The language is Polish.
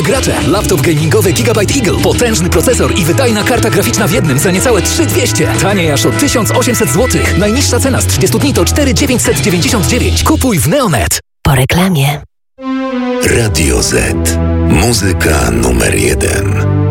Gracze, laptop gamingowy Gigabyte Eagle, potężny procesor i wydajna karta graficzna w jednym za niecałe 3200. Taniej aż o 1800 zł. Najniższa cena z 30 dni to 4999. Kupuj w Neonet. Po reklamie. Radio Z. Muzyka numer 1.